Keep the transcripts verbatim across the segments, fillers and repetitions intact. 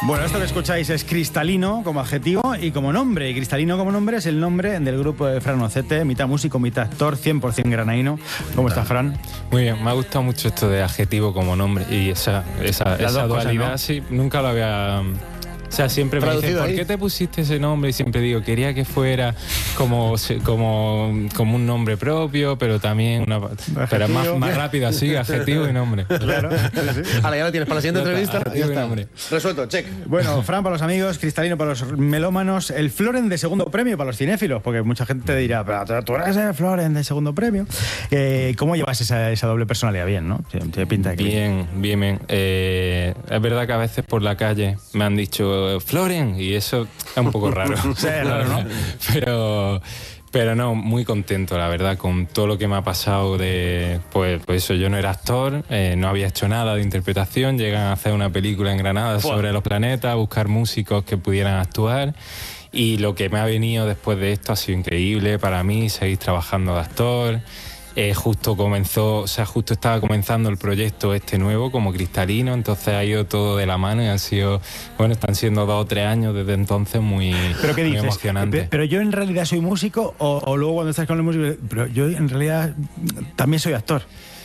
Bueno, esto que escucháis es Cristalino como adjetivo y como nombre. Y Cristalino como nombre es el nombre del grupo de Fran Ocete, mitad músico, mitad actor, cien por ciento granaíno. ¿Cómo está, Fran? Muy bien, me ha gustado mucho esto de adjetivo como nombre y esa, esa, esa dualidad, cosas, ¿no? Sí, nunca lo había... O sea, siempre me dicen, ¿por qué te pusiste ese nombre? Y siempre digo, quería que fuera como, como, como un nombre propio, pero también una, pero más, más rápido, así, adjetivo y nombre. Claro, sí, sí. Ahora ya lo tienes para la siguiente entrevista. Adjetivo y nombre. Resuelto, check. Bueno, Fran para los amigos, Cristalino para los melómanos, el Floren de segundo premio para los cinéfilos, porque mucha gente te dirá, pero tú eres el Floren de segundo premio. Eh, ¿Cómo llevas esa, esa doble personalidad? Bien, ¿no? Te pinta de bien, bien, bien. Eh, es verdad que a veces por la calle me han dicho Floren, y eso es un poco raro. Sí, raro, ¿no? Pero, pero no, muy contento, la verdad, con todo lo que me ha pasado de... Pues, pues eso, yo no era actor, eh, no había hecho nada de interpretación, llegan a hacer una película en Granada sobre los planetas, a buscar músicos que pudieran actuar, y lo que me ha venido después de esto ha sido increíble para mí, seguir trabajando de actor. Eh, justo comenzó, o sea, justo estaba comenzando el proyecto este nuevo como Cristalino, entonces ha ido todo de la mano y han sido, bueno, están siendo dos o tres años desde entonces muy, ¿Pero qué muy dices? emocionante. Pero yo en realidad soy músico o, o luego cuando estás con el músico, pero yo en realidad también soy actor.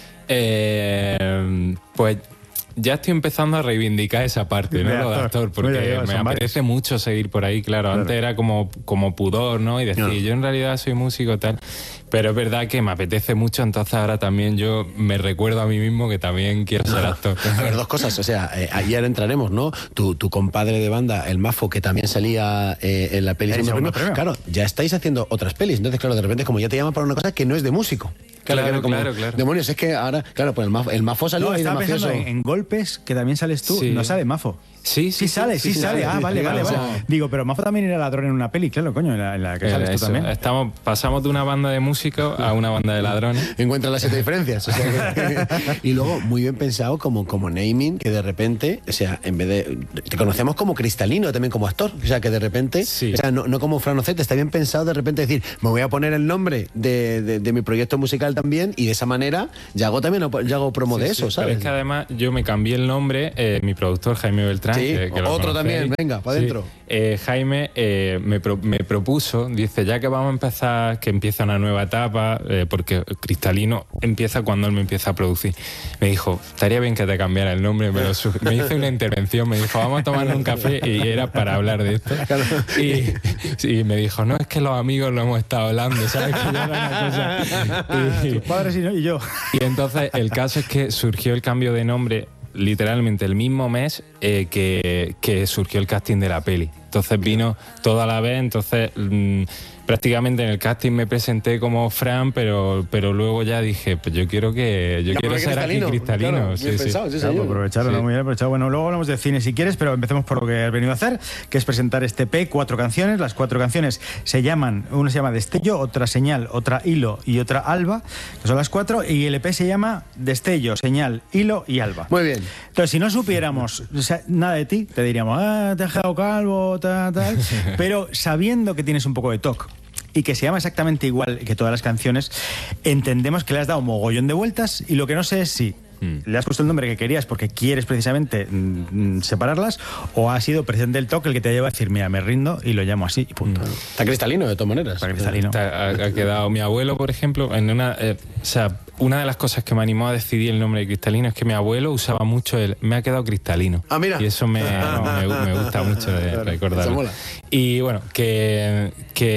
Eh, pues ya estoy empezando a reivindicar esa parte, ¿no? Lo de actor, porque bien, me apetece varios. mucho seguir por ahí, claro. claro. Antes era como, como pudor, ¿no? Y decir, no. yo en realidad soy músico tal. Pero es verdad que me apetece mucho, entonces ahora también yo me recuerdo a mí mismo que también quiero ser actor. A ver, dos cosas, o sea, eh, ayer entraremos, ¿no? Tu, tu compadre de banda, el Mafo, que también salía eh, en la peli. Segundo premio. Claro, ya estáis haciendo otras pelis, entonces claro, de repente como ya te llaman para una cosa que no es de músico. Claro, claro, como, claro, claro. Demonios, es que ahora, claro, pues el Mafo, el Mafo salió no, ahí de estaba mafioso. pensando en, en Golpes, que también sales tú, sí. no sale Mafo. Sí, sí, sí, sale, sí, sí, sí sale. Ah, vale, vale, vale. Digo, pero Mafo también era ladrón en una peli, claro, coño, en la, en la que eh, sales tú eso. también. Estamos, pasamos de una banda de músicos a una banda de ladrones. Encuentran las siete diferencias. O sea, que, y luego, muy bien pensado como, como naming, que de repente, o sea, en vez de... Te conocemos como Cristalino, también como actor. O sea, que de repente, sí. o sea, no, no como Fran Ocete, está bien pensado de repente decir, me voy a poner el nombre de, de, de mi proyecto musical también, y de esa manera ya hago también ya hago promo sí, de eso, sí, ¿sabes? Pero es que además yo me cambié el nombre, eh, mi productor Jaime Beltrán. Sí, que, que otro también, venga, para adentro. Sí. Eh, Jaime eh, me, pro, me propuso, dice, ya que vamos a empezar, que empieza una nueva etapa, eh, porque Cristalino empieza cuando él me empieza a producir. Me dijo, estaría bien que te cambiara el nombre, pero su, me hizo una intervención, me dijo, vamos a tomar un café, y era para hablar de esto. Claro. Y, y me dijo, no, es que los amigos lo hemos estado hablando, ¿sabes? Que ya era una cosa. Y, tus padres y, no, y yo. Y entonces el caso es que surgió el cambio de nombre literalmente el mismo mes eh, que, que surgió el casting de la peli. Entonces vino toda la vez, entonces mmm, prácticamente en el casting me presenté como Fran, pero, pero luego ya dije, pues yo quiero que yo ya, quiero ser Cristalino, aquí Cristalino. Claro, sí, bien sí. pensado, sí, claro, señor. aprovecharlo, sí. ¿no? Muy bien aprovechado. Bueno, luego hablamos de cine si quieres, pero empecemos por lo que has venido a hacer, que es presentar este E P, cuatro canciones. Las cuatro canciones se llaman, una se llama Destello, otra Señal, otra Hilo y otra Alba, que son las cuatro, y el E P se llama Destello, Señal, Hilo y Alba. Muy bien. Entonces, si no supiéramos o sea, nada de ti, te diríamos, ah, te has dejado calvo, tal, tal, pero sabiendo que tienes un poco de toque y que se llama exactamente igual que todas las canciones, entendemos que le has dado mogollón de vueltas, y lo que no sé es si Mm. le has puesto el nombre que querías porque quieres precisamente mm, separarlas, o ha sido precisamente el toque el que te lleva a decir, mira, me rindo y lo llamo así y punto. Mm. Está Cristalino, de todas maneras. Está Cristalino. Ha, ha quedado mi abuelo, por ejemplo, en una... Eh, o sea, una de las cosas que me animó a decidir el nombre de Cristalino es que mi abuelo usaba mucho el me ha quedado cristalino. Ah, mira. Y eso me, no, me, me gusta mucho de claro, recordarlo. Y bueno, que...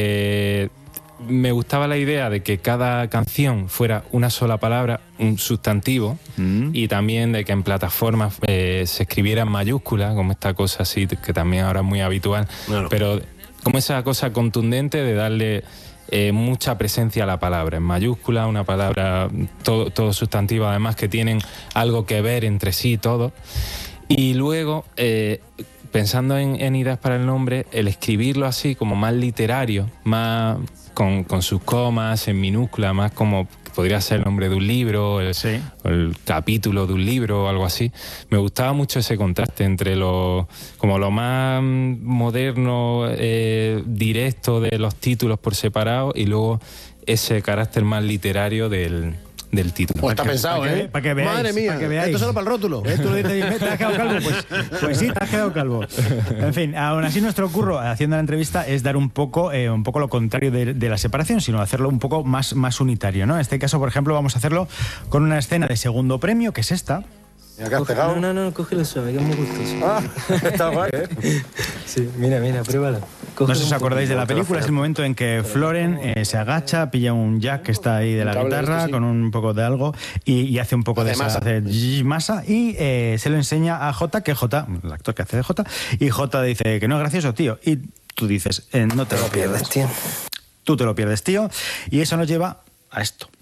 que me gustaba la idea de que cada canción fuera una sola palabra, un sustantivo, mm. y también de que en plataformas eh, se escribiera en mayúscula, como esta cosa así, que también ahora es muy habitual, claro. pero como esa cosa contundente de darle eh, mucha presencia a la palabra, en mayúscula, una palabra, todo, todo sustantivo, además que tienen algo que ver entre sí, todo. Y luego... Eh, pensando en, en ideas para el nombre, el escribirlo así como más literario, más con, con sus comas, en minúscula, más como podría ser el nombre de un libro, el, sí. el capítulo de un libro o algo así. Me gustaba mucho ese contraste entre lo, como lo más moderno, eh, directo de los títulos por separado, y luego ese carácter más literario del, del título. Pues está que, pensado, para ¿eh? Que, para que veáis, Madre mía, para que veáis. esto solo para el rótulo. ¿Eh? Tú lo dices, ¿te has quedado calvo? Pues, pues sí, te has quedado calvo. En fin, aún así nuestro curro haciendo la entrevista es dar un poco, eh, un poco lo contrario de, de la separación, sino hacerlo un poco más, más unitario, ¿no? En este caso, por ejemplo, vamos a hacerlo con una escena de segundo premio, que es esta. ¿Qué has pegado? No, no, no, cógelo suave, que es muy gustoso. Ah, está guay, ¿eh? Sí, mira, mira, pruébalo. No sé si os acordáis de la película, es el momento en que Floren eh, se agacha, pilla un jack que está ahí de la guitarra con un poco de algo y, y hace un poco de masa, hace masa y eh, se lo enseña a Jota, que Jota, el actor que hace de Jota, y Jota dice que no es gracioso, tío. Y tú dices, eh, no te lo pierdes, tío. Tú te lo pierdes, tío. Y eso nos lleva a esto.